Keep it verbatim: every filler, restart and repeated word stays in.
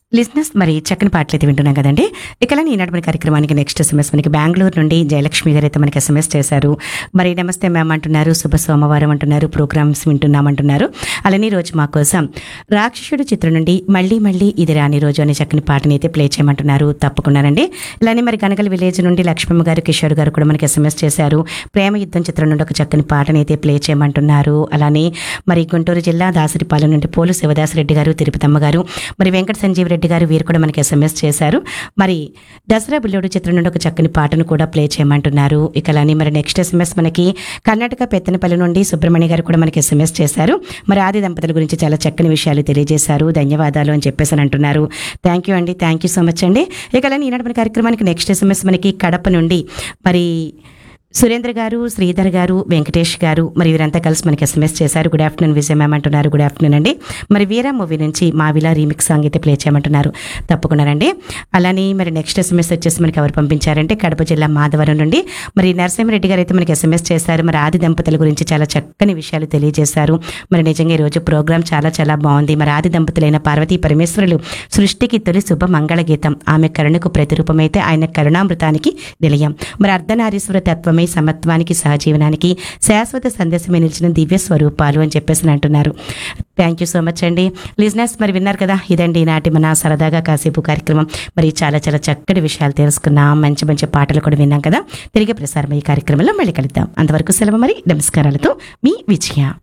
లిజినెస్ మరి చక్కని పాటలు అయితే వింటున్నాం కదండి. ఇక ఈనాటి మన కార్యక్రమానికి నెక్స్ట్ ఎస్ఎంఎస్ మనకి బెంగళూరు నుండి జయలక్ష్మి గారు అయితే మనకి ఎస్ఎంఎస్ చేశారు. మరి నమస్తే మ్యామ్ అంటున్నారు, శుభ సోమవారం అంటున్నారు, ప్రోగ్రామ్స్ వింటున్నామంటున్నారు. అలానే ఈ రోజు మా కోసం రాక్షసుడు చిత్రం నుండి మళ్ళీ మళ్ళీ ఇది రాని రోజు అనే చక్కని పాటని అయితే ప్లే చేయమంటున్నారు. తప్పకుండానండి. ఇలానే మరి గనగల విలేజ్ నుండి లక్ష్మమ్మ గారు, కిషోర్ గారు కూడా మనకి ఎస్ఎంఎస్ చేశారు. ప్రేమ యుద్ధం చిత్రం నుండి ఒక చక్కని పాటని అయితే ప్లే చేయమంటున్నారు. అలానే మరి గుంటూరు జిల్లా దాసరిపాలెం నుండి పోలు శివదాసరెడ్డి గారు, తిరుపతమ్మ గారు, మరి వెంకట సంజీవ్ రెడ్డి గారు వీరు కూడా మనకి ఎస్ఎంఎస్ చేశారు. మరి దసరా బుల్లోడు చిత్రం నుండి ఒక చక్కని పాటను కూడా ప్లే చేయమంటున్నారు. ఇక అలానే మరి నెక్స్ట్ ఎస్ఎంఎస్ మనకి కర్ణాటక పెత్తనపల్లి నుండి సుబ్రహ్మణ్య గారు కూడా మనకి ఎస్ఎంఎస్ చేశారు. మరి ఆది దంపతుల గురించి చాలా చక్కని విషయాలు తెలియజేశారు, ధన్యవాదాలు అని చెప్పేసి అని అంటున్నారు. థ్యాంక్ యూ అండి, థ్యాంక్ యూ సో మచ్ అండి. ఇక అలానే ఈనాటి మన కార్యక్రమానికి నెక్స్ట్ ఎస్ఎంఎస్ మనకి కడప నుండి మరి సురేంద్ర గారు, శ్రీధర్ గారు, వెంకటేష్ గారు మరి వీరంతా కలిసి మనకి ఎస్ఎంఎస్ చేశారు. గుడ్ ఆఫ్టర్నూన్ విజయ్ మ్యామ్ అంటున్నారు. గుడ్ ఆఫ్టర్నూన్ అండి. మరి వీరా మూవీ నుంచి మావిలా రీమిక్స్ సాంగ్ అయితే ప్లే చేయమంటున్నారు. తప్పకుండానండి. అలానే మరి నెక్స్ట్ ఎస్ఎంఎస్ వచ్చేసి మనకి ఎవరు పంపించారంటే కడప జిల్లా మాధవరం నుండి మరి నరసింహారెడ్డి గారు అయితే మనకి ఎస్ఎంఎస్ చేశారు. మరి ఆది దంపతుల గురించి చాలా చక్కని విషయాలు తెలియజేశారు. మరి నిజంగా ఈరోజు ప్రోగ్రామ్ చాలా చాలా బాగుంది. మరి ఆది దంపతులైన పార్వతీ పరమేశ్వరులు సృష్టికి తొలి శుభ మంగళ గీతం. ఆమె కరుణకు ప్రతిరూపమైతే ఆయన కరుణామృతానికి నిలయం. మరి అర్ధనారీశ్వర తత్వమే సమత్వానికి, సహజీవనానికి శాశ్వత సందేశమే నిలిచిన దివ్య స్వరూపాలు అని చెప్పేసి అంటున్నారు. థ్యాంక్ యూ సో మచ్ అండి. లిజనర్స్ మరి విన్నారు కదా, ఇదండి ఈనాటి మన సరదాగా కాసేపు కార్యక్రమం. మరి చాలా చాలా చక్కటి విషయాలు తెలుసుకున్నాం, మంచి మంచి పాటలు కూడా విన్నాం కదా. తిరిగి ప్రసారం ఈ కార్యక్రమంలో మళ్ళీ కలుద్దాం. అంతవరకు సెలవు. మరి నమస్కారాలతో మీ విజయ.